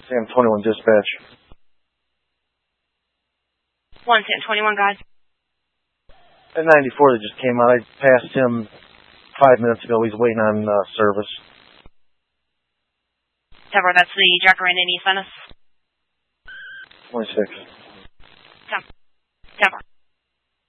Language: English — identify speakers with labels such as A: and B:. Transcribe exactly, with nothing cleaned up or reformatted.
A: Sam twenty-one dispatch.
B: One Sam twenty-one, guys.
A: At ninety-four that just came out, I passed him five minutes ago. He's waiting on uh, service.
B: Deborah, that's the Jacaranda in East Venice.
A: twenty-six.
B: Deborah.